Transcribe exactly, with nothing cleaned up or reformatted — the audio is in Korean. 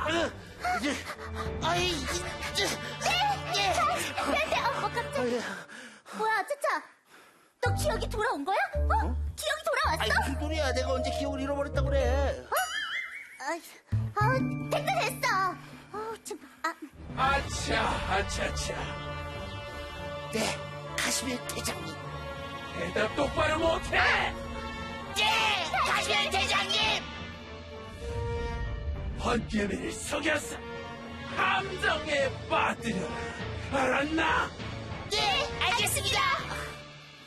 아이, 네! 네! 네! 어, 깜짝이야. 뭐야, 차차. 너 기억이 돌아온 거야? 어? 기억이 돌아왔어? 아이, 무슨 소리야. 내가 언제 기억을 잃어버렸다고 그래. 어? 아, 아, 됐다, 됐어. 어, 좀, 아. 아차, 아차차. 네, 가시면 대장님. 대답 똑바로 못해! 네, 가시면 대장님! 번개맨을 속였어. 함정에 빠뜨려라. 알았나? 네, 알겠습니다.